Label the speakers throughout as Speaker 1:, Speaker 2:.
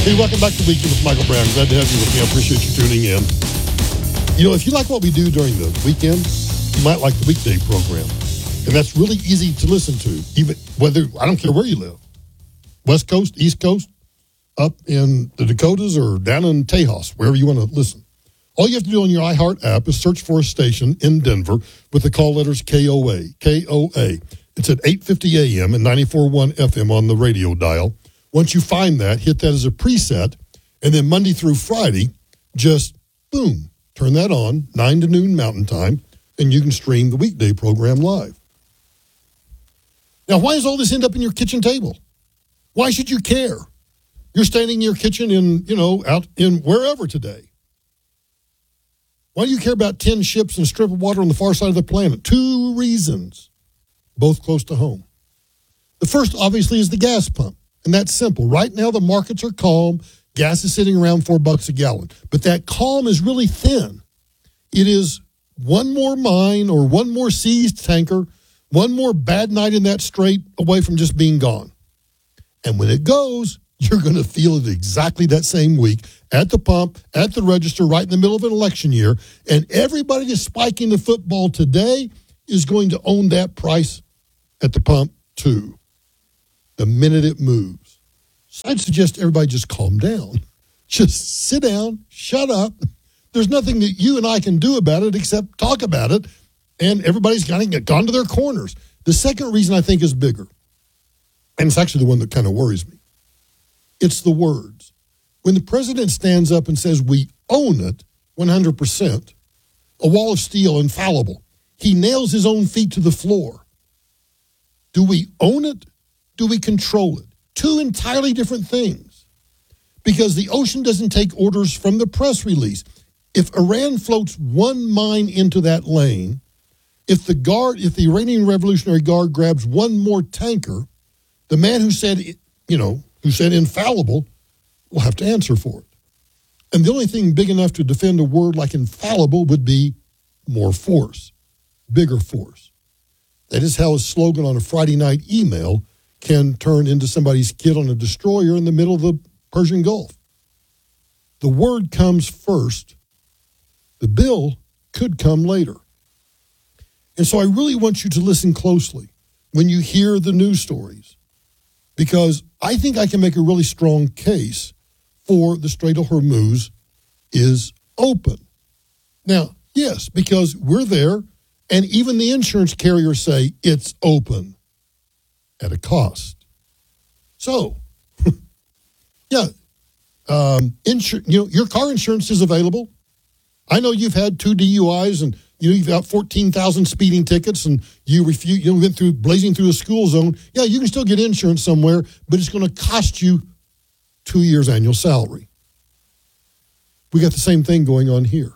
Speaker 1: Hey, welcome back to Weekend with Michael Brown. Glad to have you with me. I appreciate you tuning in. You know, if you like what we do during the weekend, you might like the weekday program. And that's really easy to listen to, even whether, I don't care where you live. West Coast, East Coast, up in the Dakotas, or down in Tejas, wherever you want to listen. All you have to do on your iHeart app is search for a station in Denver with the call letters KOA, K-O-A. It's at 8:50 a.m. and 94.1 FM on the radio dial. Once you find that, hit that as a preset, and then Monday through Friday, just, boom, turn that on, 9 to noon Mountain Time, and you can stream the weekday program live. Now, why does all this end up in your kitchen table? Why should you care? You're standing in your kitchen out in wherever today. Why do you care about 10 ships and a strip of water on the far side of the planet? 2 reasons, both close to home. The first, obviously, is the gas pump. And that's simple. Right now, the markets are calm. Gas is sitting around $4 a gallon. But that calm is really thin. It is one more mine or one more seized tanker, one more bad night in that strait away from just being gone. And when it goes, you're going to feel it exactly that same week at the pump, at the register, right in the middle of an election year. And everybody that's spiking the football today is going to own that price at the pump too, the minute it moves. So I'd suggest everybody just calm down. Just sit down, shut up. There's nothing that you and I can do about it except talk about it, and everybody's kind of gone to their corners. The second reason I think is bigger, and it's actually the one that kind of worries me. It's the words. When the president stands up and says, we own it 100%, a wall of steel, infallible, he nails his own feet to the floor. Do we own it? Do we control it? 2 entirely different things. Because the ocean doesn't take orders from the press release. If Iran floats one mine into that lane, if the Iranian Revolutionary Guard grabs one more tanker, the man who said infallible will have to answer for it. And the only thing big enough to defend a word like infallible would be more force, bigger force. That is how a slogan on a Friday night email can turn into somebody's kid on a destroyer in the middle of the Persian Gulf. The word comes first. The bill could come later. And so I really want you to listen closely when you hear the news stories, because I think I can make a really strong case for the Strait of Hormuz is open. Now, yes, because we're there, and even the insurance carriers say it's open at a cost. So, your car insurance is available. I know you've had 2 DUIs and you've got 14,000 speeding tickets, and you went through blazing through a school zone. Yeah, you can still get insurance somewhere, but it's going to cost you 2 years' annual salary. We got the same thing going on here.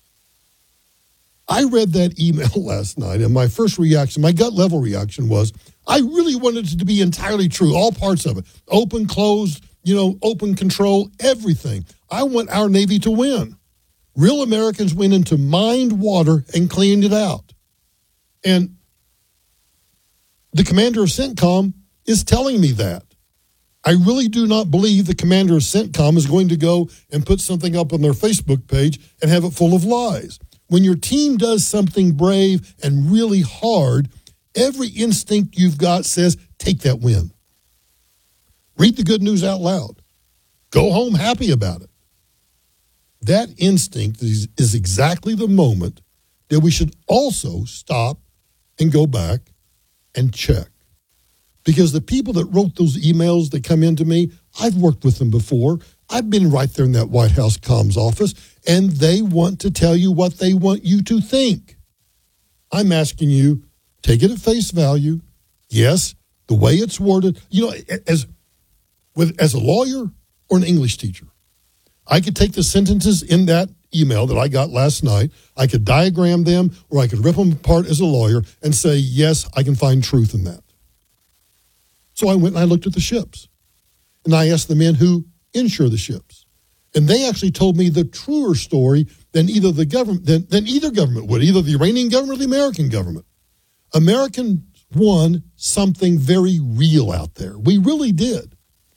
Speaker 1: I read that email last night, and my first reaction, my gut level reaction was, I really wanted it to be entirely true, all parts of it. Open, closed, open control, everything. I want our Navy to win. Real Americans went into mined water and cleaned it out. And the commander of CENTCOM is telling me that. I really do not believe the commander of CENTCOM is going to go and put something up on their Facebook page and have it full of lies. When your team does something brave and really hard, every instinct you've got says, take that win. Read the good news out loud. Go home happy about it. That instinct is exactly the moment that we should also stop and go back and check. Because the people that wrote those emails that come into me, I've worked with them before. I've been right there in that White House comms office, and they want to tell you what they want you to think. I'm asking you, take it at face value. Yes, the way it's worded, as a lawyer or an English teacher, I could take the sentences in that email that I got last night, I could diagram them, or I could rip them apart as a lawyer and say, yes, I can find truth in that. So I went and I looked at the ships, and I asked the men who insure the ships. And they actually told me the truer story than either government would, either the Iranian government or the American government. Americans won something very real out there. We really did.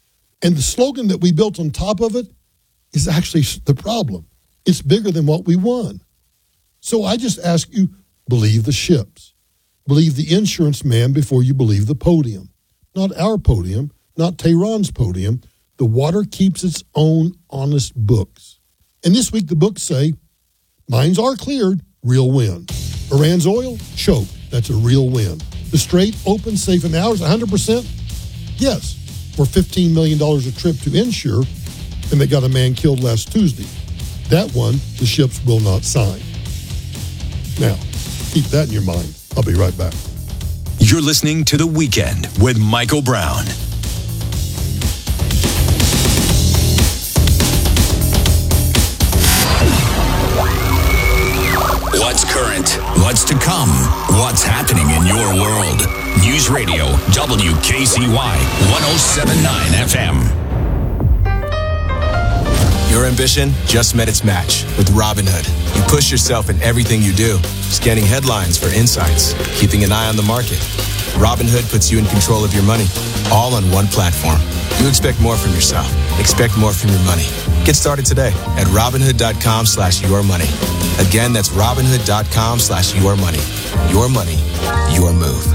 Speaker 1: And the slogan that we built on top of it is actually the problem. It's bigger than what we won. So I just ask you, believe the ships. Believe the insurance man before you believe the podium. Not our podium, not Tehran's podium. The water keeps its own honest books. And this week the books say, mines are cleared, real win. Iran's oil, choke, that's a real win. The Strait open, safe and ours, 100%? Yes, for $15 million a trip to insure, and they got a man killed last Tuesday. That one, the ships will not sign. Now, keep that in your mind. I'll be right back.
Speaker 2: You're listening to The Weekend with Michael Brown. What's current? What's to come? What's happening in your world? News Radio WKCY 107.9 FM.
Speaker 3: Your ambition just met its match with Robinhood. You push yourself in everything you do, scanning headlines for insights, keeping an eye on the market. Robinhood puts you in control of your money, all on one platform. You expect more from yourself. Expect more from your money. Get started today at Robinhood.com/yourmoney. Again, that's Robinhood.com/yourmoney. Your money, your move.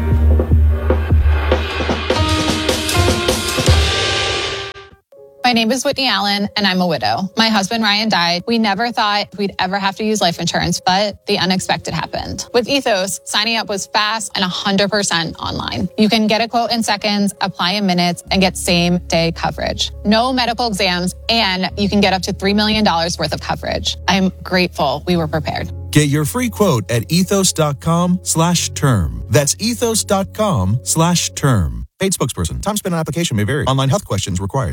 Speaker 4: My name is Whitney Allen, and I'm a widow. My husband, Ryan, died. We never thought we'd ever have to use life insurance, but the unexpected happened. With Ethos, signing up was fast and 100% online. You can get a quote in seconds, apply in minutes, and get same-day coverage. No medical exams, and you can get up to $3 million worth of coverage. I'm grateful we were prepared.
Speaker 5: Get your free quote at ethos.com/term. That's ethos.com/term. Paid spokesperson. Time spent on application may vary. Online health questions required.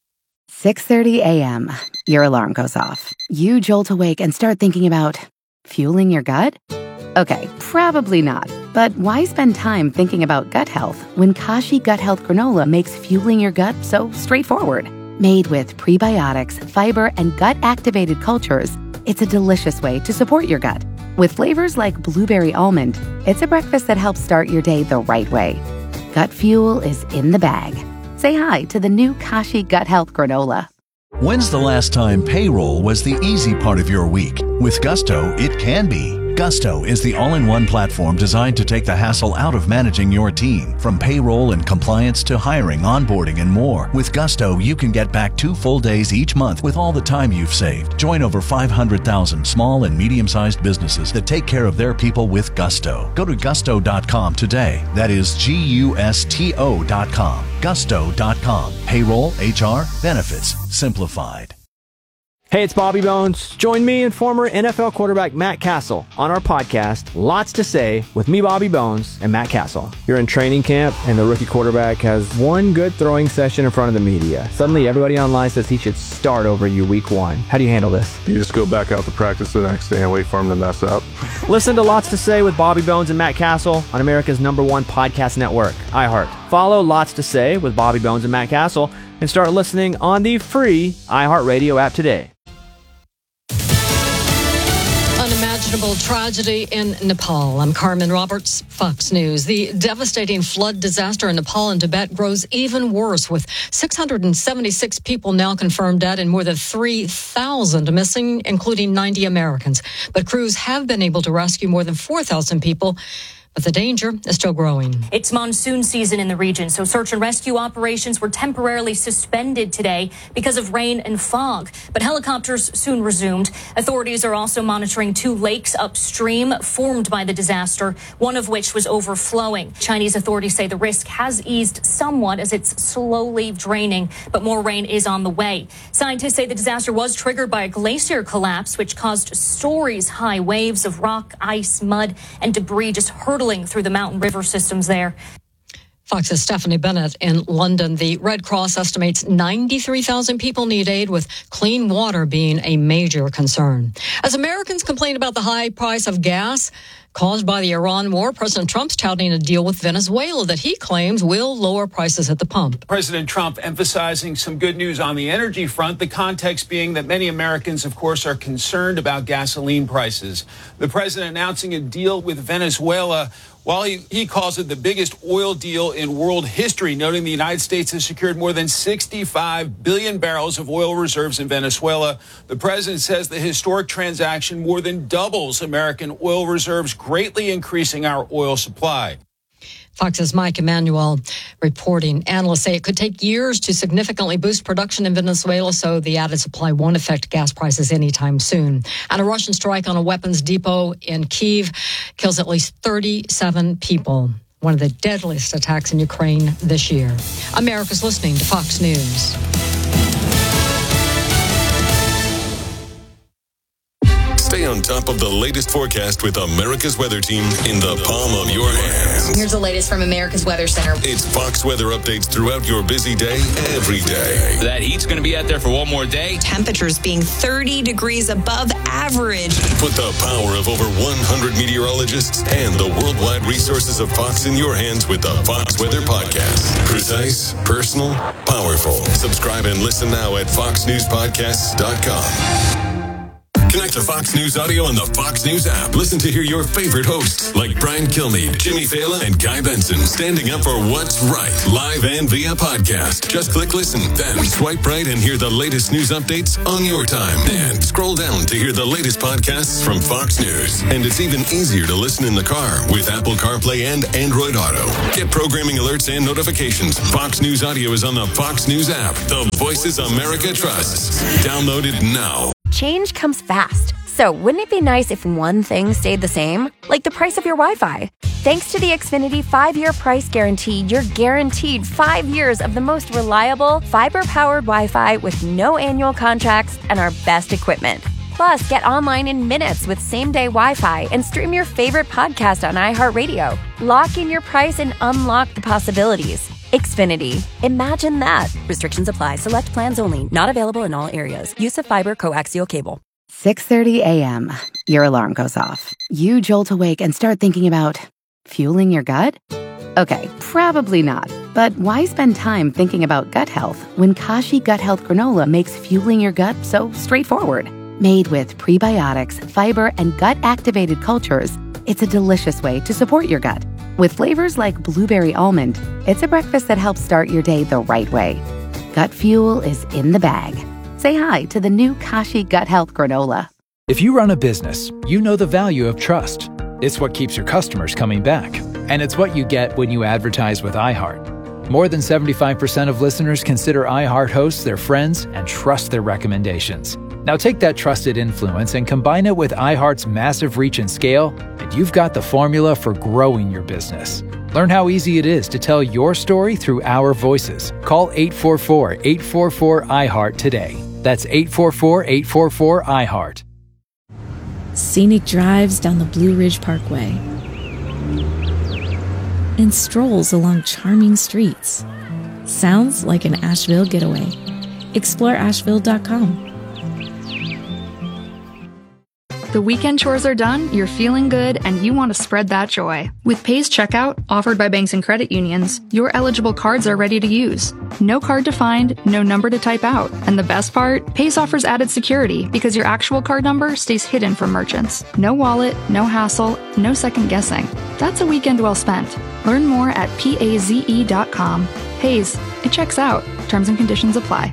Speaker 6: 6:30 a.m. Your alarm goes off. You jolt awake and start thinking about fueling your gut? Okay, probably not. But why spend time thinking about gut health when Kashi Gut Health Granola makes fueling your gut so straightforward? Made with prebiotics, fiber, and gut-activated cultures, it's a delicious way to support your gut. With flavors like blueberry almond, it's a breakfast that helps start your day the right way. Gut fuel is in the bag. Say hi to the new Kashi Gut Health Granola.
Speaker 7: When's the last time payroll was the easy part of your week? With Gusto, it can be. Gusto is the all-in-one platform designed to take the hassle out of managing your team. From payroll and compliance to hiring, onboarding, and more. With Gusto, you can get back 2 full days each month with all the time you've saved. Join over 500,000 small and medium-sized businesses that take care of their people with Gusto. Go to gusto.com today. That is GUSTO.com. Gusto.com. Payroll, HR, benefits, simplified.
Speaker 8: Hey, it's Bobby Bones. Join me and former NFL quarterback Matt Castle on our podcast, Lots to Say, with me, Bobby Bones, and Matt Castle. You're in training camp, and the rookie quarterback has one good throwing session in front of the media. Suddenly, everybody online says he should start over you week 1. How do you handle this?
Speaker 9: You just go back out to practice the next day and wait for him to mess up.
Speaker 8: Listen to Lots to Say with Bobby Bones and Matt Castle on America's #1 podcast network, iHeart. Follow Lots to Say with Bobby Bones and Matt Castle and start listening on the free iHeartRadio app today.
Speaker 10: Unimaginable tragedy in Nepal. I'm Carmen Roberts, Fox News. The devastating flood disaster in Nepal and Tibet grows even worse, with 676 people now confirmed dead and more than 3,000 missing, including 90 Americans. But crews have been able to rescue more than 4,000 people. But the danger is still growing.
Speaker 11: It's monsoon season in the region, so search and rescue operations were temporarily suspended today because of rain and fog. But helicopters soon resumed. Authorities are also monitoring 2 lakes upstream formed by the disaster, one of which was overflowing. Chinese authorities say the risk has eased somewhat as it's slowly draining, but more rain is on the way. Scientists say the disaster was triggered by a glacier collapse, which caused stories-high waves of rock, ice, mud, and debris just hurtling through the mountain river systems there.
Speaker 10: Fox's Stephanie Bennett in London. The Red Cross estimates 93,000 people need aid, with clean water being a major concern. As Americans complain about the high price of gas caused by the Iran war, President Trump's touting a deal with Venezuela that he claims will lower prices at the pump.
Speaker 12: President Trump emphasizing some good news on the energy front, the context being that many Americans, of course, are concerned about gasoline prices. The president announcing a deal with Venezuela. While he calls it the biggest oil deal in world history, noting the United States has secured more than 65 billion barrels of oil reserves in Venezuela. The president says the historic transaction more than doubles American oil reserves, greatly increasing our oil supply.
Speaker 10: Fox's Mike Emanuel reporting. Analysts say it could take years to significantly boost production in Venezuela, so the added supply won't affect gas prices anytime soon. And a Russian strike on a weapons depot in Kyiv kills at least 37 people. One of the deadliest attacks in Ukraine this year. America's listening to Fox News.
Speaker 13: Stay on top of the latest forecast with America's Weather Team in the palm of your hands.
Speaker 14: Here's the latest from America's Weather Center.
Speaker 13: It's Fox weather updates throughout your busy day, every day.
Speaker 15: That heat's going to be out there for one more day.
Speaker 14: Temperatures being 30 degrees above average.
Speaker 13: Put the power of over 100 meteorologists and the worldwide resources of Fox in your hands with the Fox Weather Podcast. Precise, personal, powerful. Subscribe and listen now at foxnewspodcasts.com. Connect to Fox News Audio on the Fox News app. Listen to hear your favorite hosts like Brian Kilmeade, Jimmy Fallon, and Guy Benson standing up for what's right, live and via podcast. Just click listen, then swipe right and hear the latest news updates on your time. And scroll down to hear the latest podcasts from Fox News. And it's even easier to listen in the car with Apple CarPlay and Android Auto. Get programming alerts and notifications. Fox News Audio is on the Fox News app. The voices America trusts. Download it now.
Speaker 16: Change comes fast, so wouldn't it be nice if one thing stayed the same? Like the price of your Wi-Fi. Thanks to the Xfinity 5-year price guarantee, you're guaranteed 5 years of the most reliable, fiber-powered Wi-Fi with no annual contracts and our best equipment. Plus, get online in minutes with same-day Wi-Fi and stream your favorite podcast on iHeartRadio. Lock in your price and unlock the possibilities. Xfinity. Imagine that. Restrictions apply. Select plans only. Not available in all areas. Use of fiber coaxial cable.
Speaker 6: 6:30 a.m. Your alarm goes off. You jolt awake and start thinking about fueling your gut? Okay, probably not. But why spend time thinking about gut health when Kashi Gut Health Granola makes fueling your gut so straightforward? Made with prebiotics, fiber, and gut-activated cultures, it's a delicious way to support your gut. With flavors like blueberry almond, it's a breakfast that helps start your day the right way. Gut fuel is in the bag. Say hi to the new Kashi Gut Health Granola.
Speaker 17: If you run a business, you know the value of trust. It's what keeps your customers coming back. And it's what you get when you advertise with iHeart. More than 75% of listeners consider iHeart hosts their friends and trust their recommendations. Now take that trusted influence and combine it with iHeart's massive reach and scale, and you've got the formula for growing your business. Learn how easy it is to tell your story through our voices. Call 844-844-iHeart today. That's 844-844-iHeart.
Speaker 18: Scenic drives down the Blue Ridge Parkway and strolls along charming streets. Sounds like an Asheville getaway. Explore Asheville.com.
Speaker 19: The weekend chores are done, you're feeling good, and you want to spread that joy. With Pays Checkout, offered by banks and credit unions, your eligible cards are ready to use. No card to find, no number to type out. And the best part? Pays offers added security because your actual card number stays hidden from merchants. No wallet, no hassle, no second guessing. That's a weekend well spent. Learn more at PAZE.com. Pays, it checks out. Terms and conditions apply.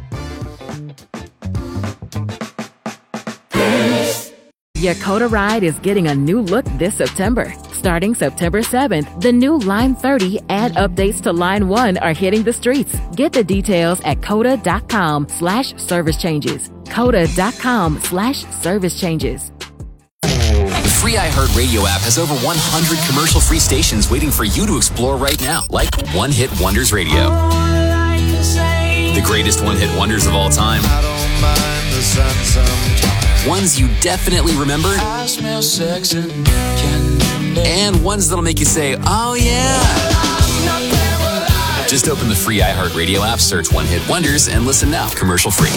Speaker 20: Yakota Ride is getting a new look this September. Starting September 7th, the new Line 30 and updates to Line 1 are hitting the streets. Get the details at COTA.com/service changes. COTA.com/service changes.
Speaker 2: The free iHeartRadio app has over 100 commercial-free stations waiting for you to explore right now, like One Hit Wonders Radio. The greatest one-hit wonders of all time. I don't mind the sun sometimes. Ones you definitely remember. I smell sex and candy. And ones that'll make you say, oh yeah. Just open the free iHeartRadio app, search One Hit Wonders, and listen now, commercial-free.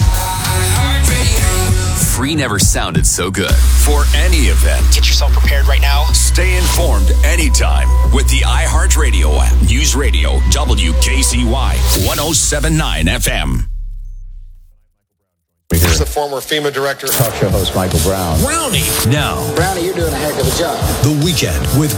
Speaker 2: Free never sounded so good. For any event.
Speaker 21: Get yourself prepared right now.
Speaker 2: Stay informed anytime with the iHeartRadio app. News Radio, WKCY, 107.9 FM.
Speaker 22: Here's the former FEMA director.
Speaker 23: Talk show host Michael Brown.
Speaker 2: Brownie. Now.
Speaker 23: Brownie, you're doing a heck of a job.
Speaker 2: The Weekend with